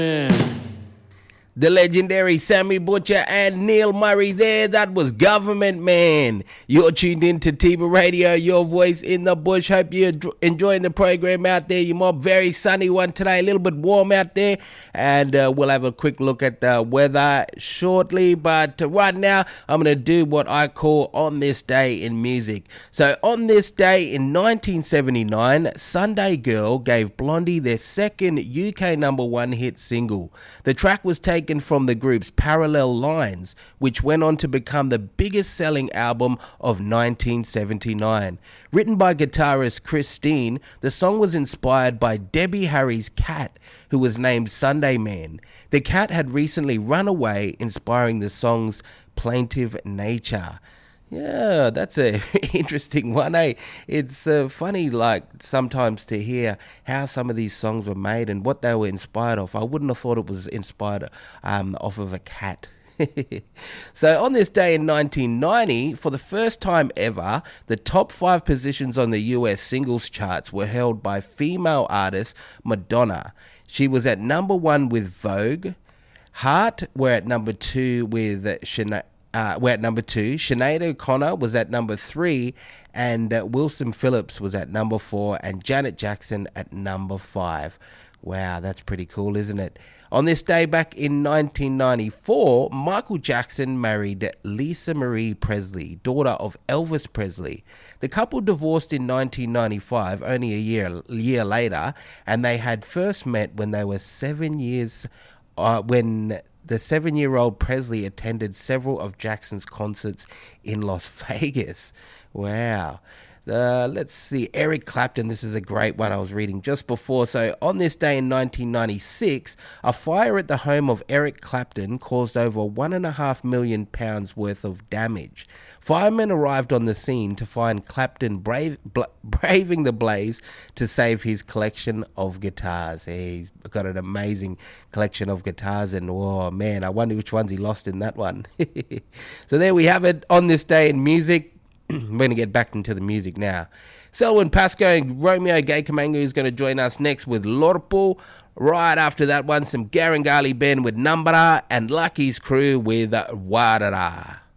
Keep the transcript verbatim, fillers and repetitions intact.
The legendary Sammy Butcher and Neil Murray there. That was Government Man. You're tuned in to Tiba Radio, your voice in the bush. Hope you're enjoying the program out there. You mob, very sunny one today, a little bit warm out there. And uh, we'll have a quick look at the weather shortly. But uh, right now, I'm going to do what I call On This Day in Music. So on this day in nineteen seventy-nine, Sunday Girl gave Blondie their second U K number one hit single. The track was taken from the group's Parallel Lines, which went on to become the biggest selling album of nineteen seventy-nine. Written by guitarist Christine, the song was inspired by Debbie Harry's cat, who was named Sunday Man. The cat had recently run away, inspiring the song's plaintive nature. Yeah, that's a interesting one, eh? It's uh, funny, like, sometimes to hear how some of these songs were made and what they were inspired of. I wouldn't have thought it was inspired um, off of a cat. So on this day in nineteen ninety, for the first time ever, the top five positions on the U S singles charts were held by female artist Madonna. She was at number one with Vogue. Heart were at number two with Sinead. Uh, we're at number two. Sinead O'Connor was at number three, and uh, Wilson Phillips was at number four, and Janet Jackson at number five. Wow, that's pretty cool, isn't it? On this day back in nineteen ninety-four, Michael Jackson married Lisa Marie Presley, daughter of Elvis Presley. The couple divorced in nineteen ninety-five, only a year year later, and they had first met when they were seven years uh, when. The seven-year-old Presley attended several of Jackson's concerts in Las Vegas. Wow. Uh, let's see, Eric Clapton, this is a great one I was reading just before. So on this day in nineteen ninety-six, a fire at the home of Eric Clapton caused over one and a half million pounds worth of damage. Firemen arrived on the scene to find Clapton brave, bla- braving the blaze to save his collection of guitars. He's got an amazing collection of guitars, and oh man, I wonder which ones he lost in that one. So there we have it, on this day in music. We're going to get back into the music now. Selwyn Pascoe and Romeo Gay Kamangu is going to join us next with Lorpo. Right after that one, some Garangali Ben with Numbara and Lucky's Crew with Wadara.